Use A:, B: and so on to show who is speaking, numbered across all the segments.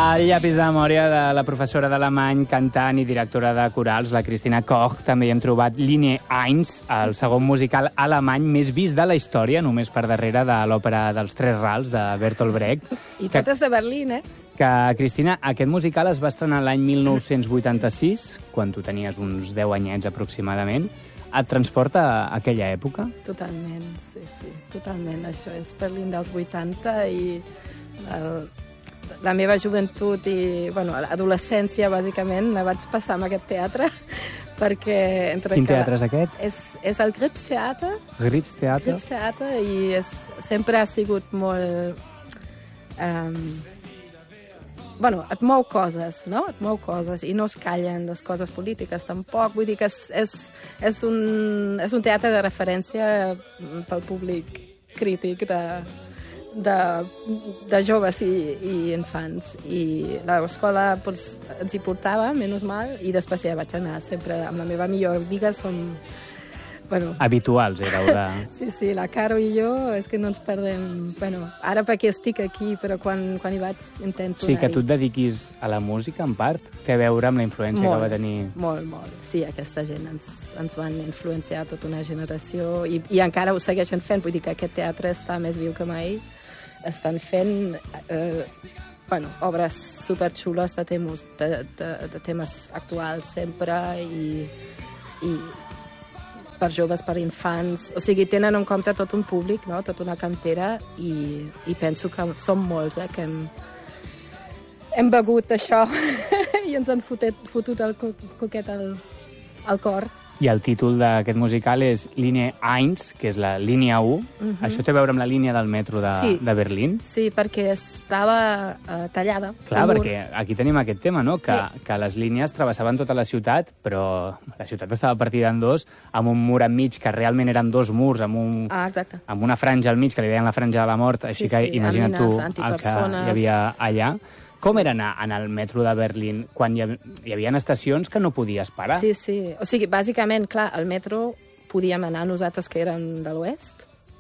A: El llapis de memòria de la professora d'alemany, cantant i directora de corals, la Christina Koch. També hi hem trobat Linie 1, el segon musical alemany més vist de la història, només per darrere de l'òpera dels Tres Rals, de Bertolt Brecht.
B: I tot és de Berlín,
A: Que, Cristina, aquest musical es va estrenar l'any 1986, quan tu tenies uns 10 anyets aproximadament. Et transporta a aquella època?
B: Totalment, sí, totalment. Això és Berlín dels 80 i la meva joventut i l'adolescència, bàsicament, la vaig passar amb aquest teatre, perquè...
A: Quin teatre és aquest?
B: És el Gripstheater.
A: Gripstheater,
B: i sempre ha sigut molt... et mou coses, no? Et mou coses i no es callen les coses polítiques, tampoc. Vull dir que és un teatre de referència pel públic crític de joves i infants. I l'escola ens hi portava, menys mal, i després ja vaig anar sempre amb la meva millor amiga.
A: Habituals, éreu de...
B: Sí, la Caro i jo, és que no ens perdem... Ara perquè estic aquí, però quan hi vaig intento...
A: Sí, que tu et dediquis a la música, en part, té a veure amb la influència que va tenir...
B: Molt. Sí, aquesta gent ens van influenciar tota una generació i encara ho segueixen fent. Vull dir que aquest teatre està més viu que mai. Estan fent obres superxules de temes actuals sempre i per joves, per infants. O sigui, tenen en compte tot un públic, no? Tota una cantera i penso que som molts que hem begut això i ens han fotut el coquet al cor.
A: I el títol d'aquest musical és Linie 1, que és la línia 1. Això té a veure amb la línia del metro de Berlín?
B: Sí, perquè estava tallada.
A: Clar, perquè aquí tenim aquest tema, no? Que les línies travessaven tota la ciutat, però la ciutat estava partida en dos, amb un mur enmig, que realment eren dos murs, amb una franja al mig, que li deien la franja de la mort, així que imagina't tu el que hi havia allà. Com era anar en el metro de Berlín quan hi havia estacions que no podies parar?
B: Sí. O sigui, bàsicament, clar, al metro podíem anar nosaltres que érem de l'oest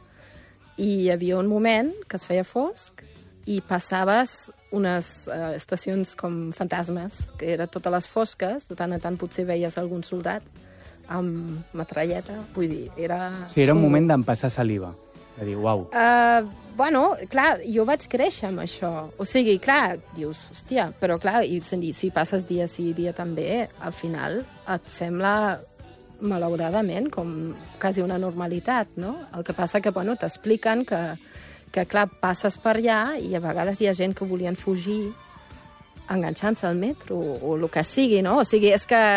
B: i hi havia un moment que es feia fosc i passaves unes estacions com fantasmes, que eren totes les fosques, de tant en tant potser veies algun soldat amb metralleta, vull dir, era...
A: Sí, era un moment d'empassar saliva, de dir, uau.
B: Clar, jo vaig créixer amb això. O sigui, clar, dius, hòstia, però clar, si passes dia sí, dia també, al final et sembla, malauradament, com quasi una normalitat, no? El que passa que, t'expliquen que, clar, passes per allà i a vegades hi ha gent que volien fugir enganxant-se al metro o el que sigui, no? O sigui, és que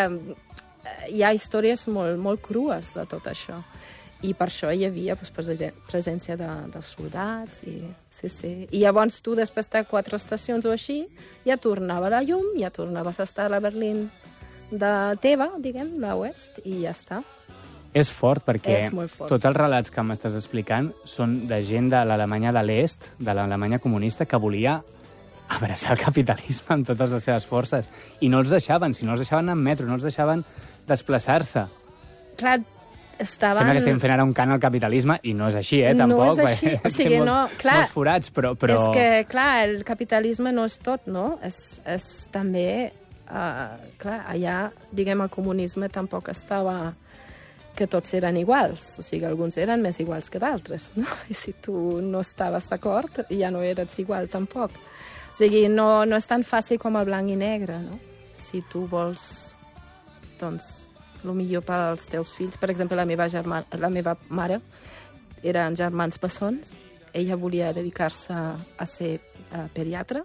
B: hi ha històries molt, molt crues de tot això. I per això hi havia presència dels soldats. Sí. I llavors tu, després de 4 estacions o així, ja tornava la llum, ja tornaves a estar a la Berlín de teva, diguem, de l'oest, i ja està.
A: És fort, perquè
B: tots
A: els relats que m'estàs explicant són de gent de l'Alemanya de l'Est, de l'Alemanya comunista, que volia abraçar el capitalisme amb totes les seves forces. I no els deixaven, si no els deixaven en metro, no els deixaven desplaçar-se.
B: Clar,
A: sembla que estem fent ara un cant al capitalisme i no és així, tampoc.
B: No és així. O sigui,
A: molts forats, però...
B: És que, clar, el capitalisme no és tot, no? És també... clar, allà, diguem, el comunisme tampoc estava que tots eren iguals. O sigui, alguns eren més iguals que d'altres, no? I si tu no estaves d'acord, ja no eres igual tampoc. O sigui, no és tan fàcil com el blanc i negre, no? Si tu vols, doncs... el millor pels teus fills. Per exemple, la meva mare eren germans bessons. Ella volia dedicar-se a ser pediatra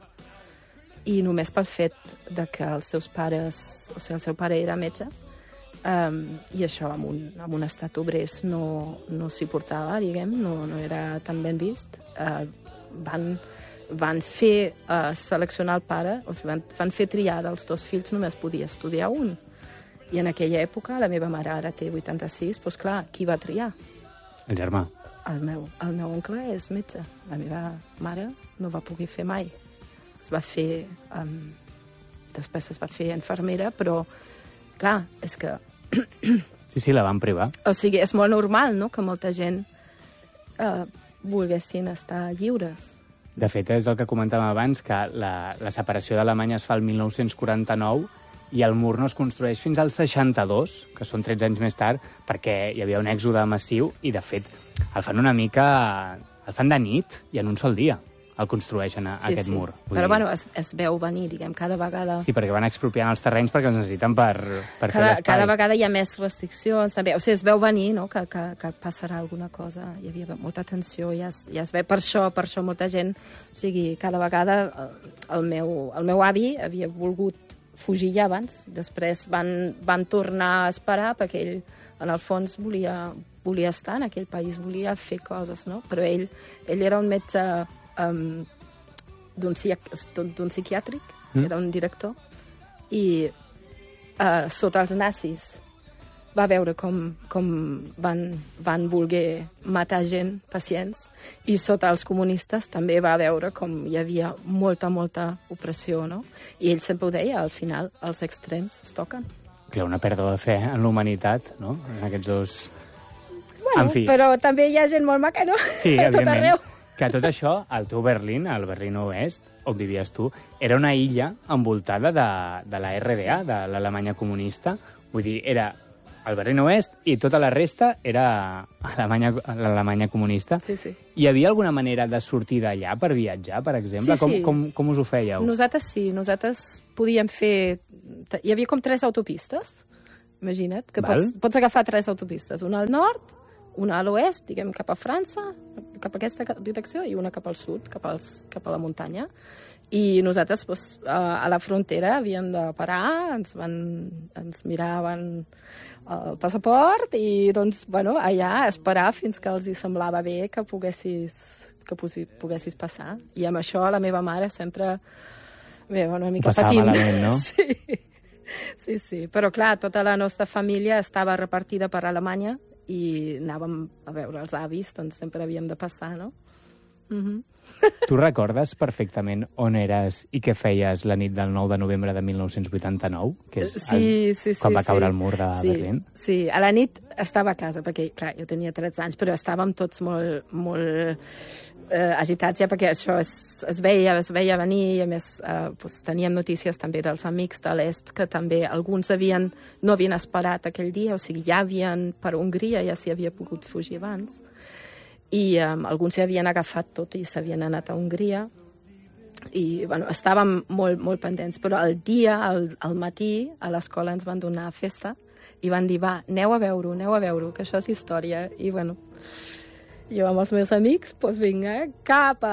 B: i només pel fet de que els seus pares, o sigui, el seu pare era metge, i això amb un estat obrers no s'hi portava, diguem, no era tan ben vist. Van fer seleccionar el pare, o sigui, van fer triar dels 2 fills, només podia estudiar un. I en aquella època, la meva mare ara té 86, doncs clar, qui va triar?
A: El germà.
B: El meu oncle és metge. La meva mare no va poder fer mai. Després es va fer infermera, però, clar, és que...
A: Sí, la van privar.
B: O sigui, és molt normal, no?, que molta gent volguessin estar lliures.
A: De fet, és el que comentàvem abans, que la separació d'Alemanya es fa el 1949 i el mur no es construeix fins al 62, que són 13 anys més tard, perquè hi havia un èxode massiu i, de fet, el fan una mica... el fan de nit i en un sol dia el construeixen, aquest mur.
B: Però, bueno, es veu venir, diguem, cada vegada...
A: Sí, perquè van expropiant els terrenys perquè els necessiten per fer l'espai.
B: Cada vegada hi ha més restriccions, també. O sigui, es veu venir, no?, que passarà alguna cosa. Hi havia molta tensió, ja es ve. Per això molta gent... O sigui, cada vegada el meu avi havia volgut fugir ja abans, després van tornar a esperar perquè ell, en el fons, volia estar en aquell país, volia fer coses, no? Però ell era un metge d'un psiquiàtric, era un director, i sota els nazis va veure com van voler matar gent, pacients, i sota els comunistes també va veure com hi havia molta opressió, no? I ell sempre ho deia, al final els extrems es toquen.
A: Clar, una pèrdua de fe en l'humanitat, no?, en aquests dos...
B: Bueno, en fi. Però també hi ha gent molt maca, no?
A: Sí,
B: a tot arreu.
A: Que tot això, el teu Berlín, el Berlín Oest, on vivies tu, era una illa envoltada de la RDA, de l'Alemanya comunista. Vull dir, era el Berlín Oest i tota la resta era l'Alemanya comunista.
B: Sí, sí.
A: Hi havia alguna manera de sortir d'allà per viatjar, per exemple?
B: Sí, sí.
A: Com us ho fèieu?
B: Nosaltres sí, nosaltres podíem fer... Hi havia com 3 autopistes, imagina't, que pots agafar 3 autopistes, una al nord, una a l'oest, diguem, cap a França, cap a aquesta direcció, i una cap al sud, cap a la muntanya. I nosaltres, doncs, a la frontera havíem de parar, ens miraven el passaport i, doncs, bueno, allà esperar fins que els hi semblava bé que poguessis passar. I amb això la meva mare sempre... Bé, una mica patint.
A: Passava malament, no?
B: Sí. Sí. Però, clar, tota la nostra família estava repartida per Alemanya i anàvem a veure els avis, doncs sempre havíem de passar, no?
A: Tu recordes perfectament on eres i què feies la nit del 9 de novembre de 1989? Que és quan va caure el mur de Berlín?
B: Sí, a la nit estava a casa, perquè, clar, jo tenia 13 anys, però estàvem tots molt agitats ja, perquè això es veia venir, i a més teníem notícies també dels amics de l'est, que també alguns no havien esperat aquell dia, o sigui, ja havien per Hongria, ja s'hi havia pogut fugir abans, i alguns s'hi havien agafat tot i s'havien anat a Hongria, i bueno, estàvem molt pendents, però el dia, al matí, a l'escola ens van donar festa i van dir, va, aneu a veure-ho, que això és història, i bueno, jo amb els meus amics, doncs vinga, cap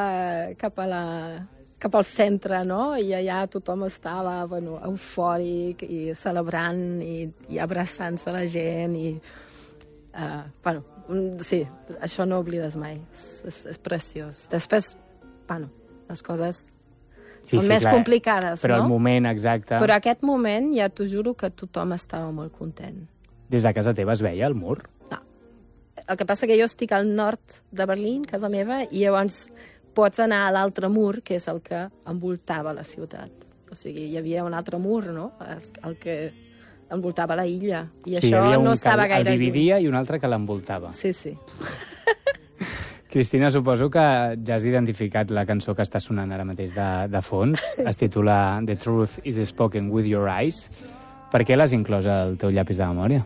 B: al centre, no? I allà tothom estava, bueno, eufòric i celebrant i abraçant-se la gent i, bueno, sí, això no oblides mai, és preciós. Després, bueno, les coses són més complicades,
A: però
B: no?
A: El moment exacte...
B: Però aquest moment, ja t'ho juro que tothom estava molt content.
A: Des de casa teva es veia el mur?
B: No. El que passa que jo estic al nord de Berlín, casa meva, i llavors pots anar a l'altre mur, que és el que envoltava la ciutat. O sigui, hi havia un altre mur, no?, el que envoltava la illa. I
A: sí,
B: això no estava gaire lluny.
A: El dividia i un altre que l'envoltava.
B: Sí.
A: Cristina, suposo que ja has identificat la cançó que està sonant ara mateix de fons. Es titula The Truth is Spoken with Your Eyes. Per què l'has inclòs al teu llapis de memòria?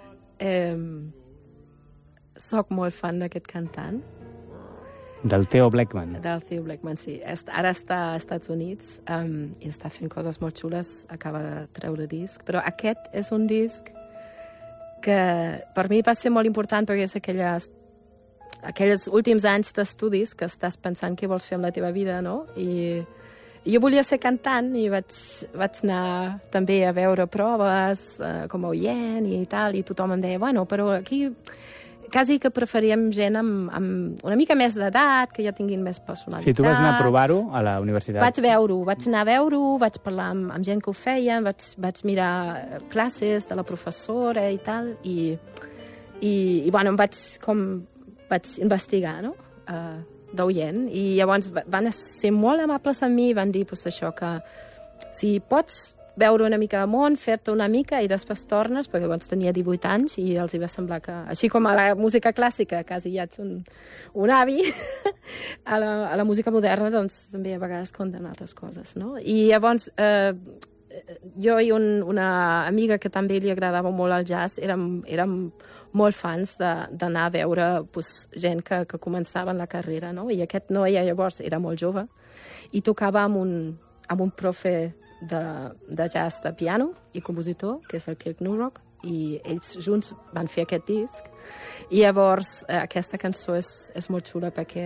B: Soc molt fan d'aquest cantant.
A: Del Theo Blackman?
B: Del Theo Blackman, sí. Ara està als Estats Units i està fent coses molt xules, acaba de treure disc, però aquest és un disc que per mi va ser molt important perquè és aquells últims anys d'estudis que estàs pensant què vols fer amb la teva vida, no? I jo volia ser cantant i vaig anar també a veure proves com a oient i tal, i tothom em deia, bueno, però aquí quasi que preferíem gent amb una mica més d'edat, que ja tinguin més personalitat.
A: Sí, tu vas anar a provar-ho a la universitat.
B: Vaig anar a veure-ho, vaig parlar amb gent que ho feia, vaig mirar classes de la professora i tal, i bueno, vaig investigar, no?, d'oient, i llavors van ser molt amables amb mi i van dir, pues, això, que si pots veure una mica de món, fer-te una mica i després tornes, perquè llavors tenia 18 anys i els hi va semblar que, així com a la música clàssica, quasi ja ets un avi, a la música moderna doncs també a vegades compten altres coses, no? I llavors jo i una amiga que també li agradava molt el jazz érem molt fans d'anar a veure gent que començava en la carrera, no? I aquest noi llavors era molt jove i tocava amb un profe de jazz de piano i compositor, que és el Kirk Nurok, i ells junts van fer aquest disc. I llavors aquesta cançó és molt xula perquè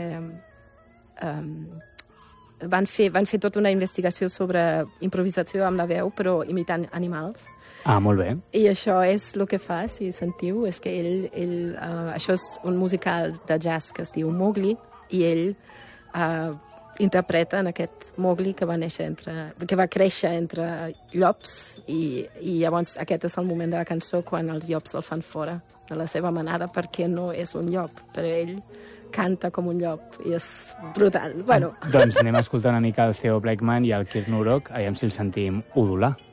B: van fer tota una investigació sobre improvisació amb la veu, però imitant animals.
A: Ah, molt bé.
B: I això és el que fa, si sentiu, és que això és un musical de jazz que es diu Mowgli, i ell interpreta en aquest Mowgli que va créixer entre llops i llavors aquest és el moment de la cançó quan els llops el fan fora de la seva manada perquè no és un llop, però ell canta com un llop i és brutal. Bueno.
A: Doncs anem a escoltar una mica el Theo Blackman i el Kirk Nurok, aviam si el sentim udolar.